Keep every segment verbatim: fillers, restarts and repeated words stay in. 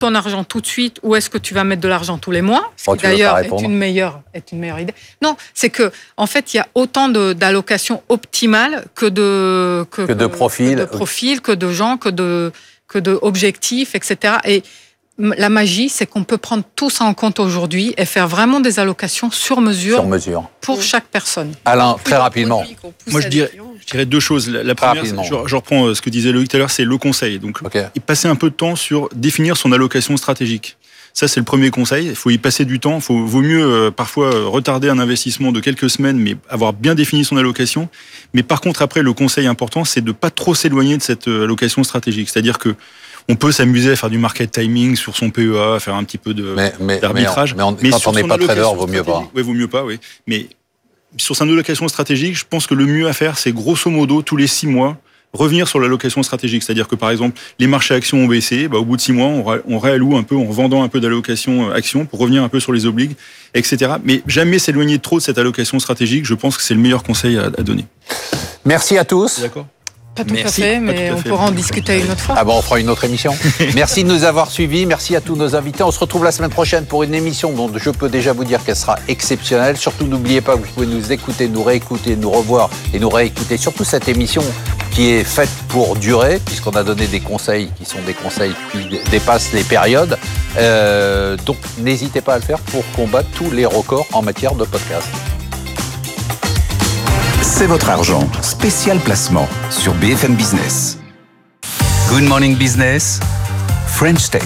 ton argent tout de suite ou est-ce que tu vas mettre de l'argent tous les mois, ce qui d'ailleurs est une meilleure est une meilleure idée. Non, c'est que en fait il y a autant de, d'allocations optimales que de que, que de profils, que de profils, que de gens, que de que de objectifs, et cetera. Et la magie, c'est qu'on peut prendre tout ça en compte aujourd'hui et faire vraiment des allocations sur mesure, sur mesure. pour oui. chaque personne. Alain, très rapidement. Moi, je dirais, je dirais deux choses. La, la première, je, je reprends ce que disait Loïc tout à l'heure, c'est le conseil. Donc, okay. passer un peu de temps sur définir son allocation stratégique. Ça, c'est le premier conseil. Il faut y passer du temps. Il vaut mieux euh, parfois retarder un investissement de quelques semaines, mais avoir bien défini son allocation. Mais par contre, après, le conseil important, c'est de ne pas trop s'éloigner de cette allocation stratégique. C'est-à-dire que on peut s'amuser à faire du market timing sur son P E A, à faire un petit peu de, mais, mais, d'arbitrage. Mais, on, mais, on, mais quand on n'est pas trader, vaut mieux pas. Oui, vaut mieux pas, oui. Mais sur sa allocation stratégique, je pense que le mieux à faire, c'est grosso modo, tous les six mois, revenir sur l'allocation stratégique. C'est-à-dire que, par exemple, les marchés actions ont baissé, bah, au bout de six mois, on, ré, on réalloue un peu en vendant un peu d'allocation actions pour revenir un peu sur les obligues, et cetera. Mais jamais s'éloigner trop de cette allocation stratégique. Je pense que c'est le meilleur conseil à, à donner. Merci à tous. D'accord. Pas tout Merci. à fait, mais à on fait. pourra en discuter une autre fois. Ah bon, on fera une autre émission. Merci de nous avoir suivis. Merci à tous nos invités. On se retrouve la semaine prochaine pour une émission dont je peux déjà vous dire qu'elle sera exceptionnelle. Surtout, n'oubliez pas que vous pouvez nous écouter, nous réécouter, nous revoir et nous réécouter. Surtout cette émission qui est faite pour durer, puisqu'on a donné des conseils qui sont des conseils qui dépassent les périodes. Euh, donc, n'hésitez pas à le faire pour combattre tous les records en matière de podcast. C'est votre argent. Spécial placement sur B F M Business. Good Morning Business, French Tech.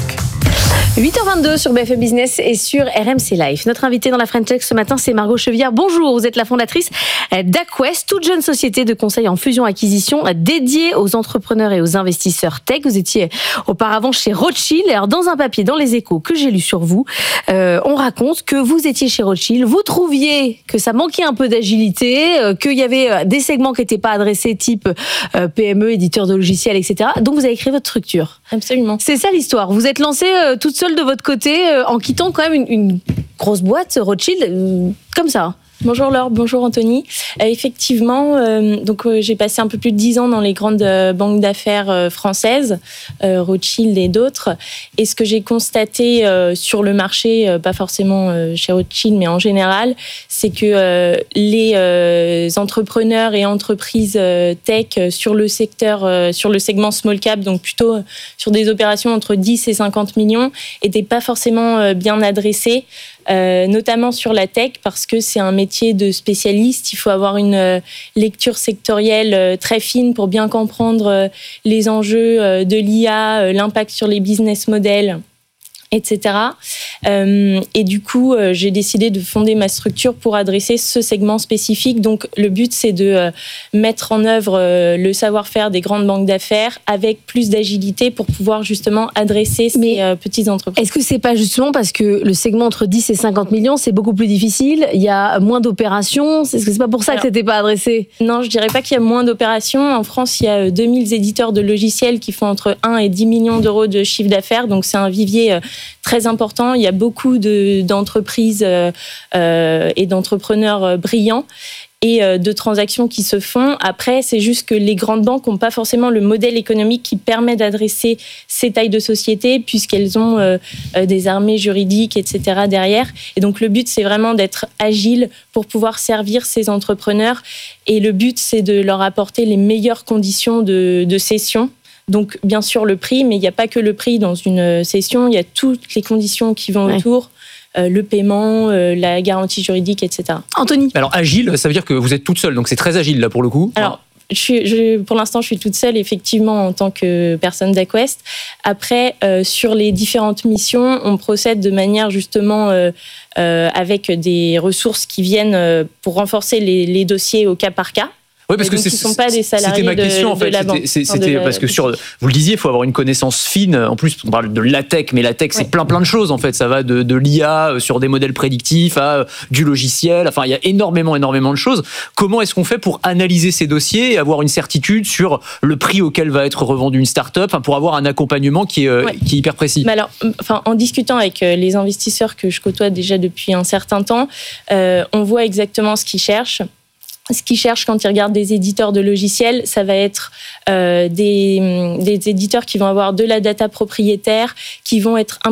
huit heures vingt-deux sur B F M Business et sur R M C Live. Notre invitée dans la French Tech ce matin, c'est Margot Chevière. Bonjour, vous êtes la fondatrice d'Aqwest, toute jeune société de conseil en fusion-acquisition dédiée aux entrepreneurs et aux investisseurs tech. Vous étiez auparavant chez Rothschild. Alors, dans un papier dans Les Échos que j'ai lu sur vous, euh, on raconte que vous étiez chez Rothschild, vous trouviez que ça manquait un peu d'agilité, euh, qu'il y avait des segments qui n'étaient pas adressés, type euh, P M E, éditeur de logiciels, et cetera. Donc, vous avez créé votre structure. Absolument. C'est ça l'histoire. Vous êtes lancée euh, toute seule de votre côté, euh, en quittant quand même une, une grosse boîte, Rothschild, euh, comme ça. Bonjour Laure, bonjour Anthony. Euh, effectivement, euh, donc euh, j'ai passé un peu plus de dix ans dans les grandes euh, banques d'affaires euh, françaises, euh, Rothschild et d'autres. Et ce que j'ai constaté euh, sur le marché, euh, pas forcément euh, chez Rothschild, mais en général, c'est que euh, les euh, entrepreneurs et entreprises euh, tech euh, sur le secteur, euh, sur le segment small cap, donc plutôt euh, sur des opérations entre dix et cinquante millions, étaient pas forcément euh, bien adressés. Euh, notamment sur la tech, parce que c'est un métier de spécialiste. Il faut avoir une euh, lecture sectorielle euh, très fine pour bien comprendre euh, les enjeux euh, de l'I A, euh, l'impact sur les business models, et cetera. Euh, et du coup, euh, j'ai décidé de fonder ma structure pour adresser ce segment spécifique. Donc, le but, c'est de euh, mettre en œuvre euh, le savoir-faire des grandes banques d'affaires avec plus d'agilité pour pouvoir justement adresser ces Mais euh, petites entreprises. Est-ce que c'est pas justement parce que le segment entre dix et cinquante millions, c'est beaucoup plus difficile, il y a moins d'opérations? Est-ce que c'est pas pour ça Alors, que c'était pas adressé? Non, je dirais pas qu'il y a moins d'opérations. En France, il y a deux mille éditeurs de logiciels qui font entre un et dix millions d'euros de chiffre d'affaires. Donc, c'est un vivier euh, très important. Il y a beaucoup de, d'entreprises euh, euh, et d'entrepreneurs euh, brillants et euh, de transactions qui se font. Après, c'est juste que les grandes banques n'ont pas forcément le modèle économique qui permet d'adresser ces tailles de sociétés, puisqu'elles ont euh, euh, des armées juridiques, et cetera derrière. Et donc, le but, c'est vraiment d'être agile pour pouvoir servir ces entrepreneurs. Et le but, c'est de leur apporter les meilleures conditions de, de cession. Donc, bien sûr, le prix, mais il n'y a pas que le prix dans une session, il y a toutes les conditions qui vont ouais. autour, euh, le paiement, euh, la garantie juridique, et cetera. Anthony ? Alors, agile, ça veut dire que vous êtes toute seule, donc c'est très agile, là, pour le coup. Alors, je suis, je, pour l'instant, je suis toute seule, effectivement, en tant que personne d'Aqwest. Après, euh, sur les différentes missions, on procède de manière, justement, euh, euh, avec des ressources qui viennent euh, pour renforcer les, les dossiers au cas par cas. Oui, parce que c'est, sont pas des salariés c'était ma question de, en fait. De la c'était, banque. c'était, c'était la, parce que sur, vous le disiez, il faut avoir une connaissance fine. En plus, on parle de la tech, mais la tech, c'est ouais. plein plein de choses en fait. Ça va de, de l'I A sur des modèles prédictifs à du logiciel. Enfin, il y a énormément, énormément de choses. Comment est-ce qu'on fait pour analyser ces dossiers et avoir une certitude sur le prix auquel va être revendue une start-up, enfin, pour avoir un accompagnement qui est, ouais. qui est hyper précis? Mais alors, enfin, en discutant avec les investisseurs que je côtoie déjà depuis un certain temps, euh, on voit exactement ce qu'ils cherchent. Ce qu'ils cherchent quand ils regardent des éditeurs de logiciels, ça va être euh, des, des éditeurs qui vont avoir de la data propriétaire, qui vont être